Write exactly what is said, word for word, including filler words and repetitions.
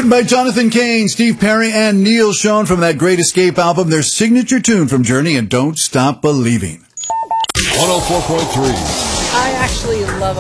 Written by Jonathan Cain, Steve Perry, and Neil Schon from that Great Escape album, their signature tune from Journey, and Don't Stop Believing. one oh four point three. I actually love